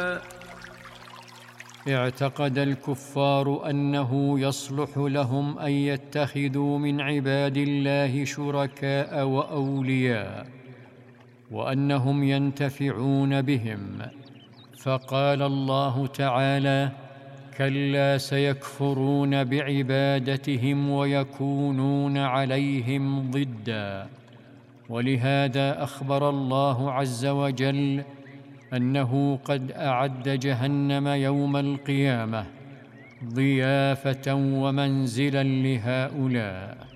اعتقد الكفار أنه يصلح لهم أن يتخذوا من عباد الله شركاء وأولياء وأنهم ينتفعون بهم، فقال الله تعالى: كلا سيكفرون بعبادتهم ويكونون عليهم ضدًا. ولهذا أخبر الله عز وجل أنه قد أعد جهنم يوم القيامة ضيافة ومنزلا لهؤلاء.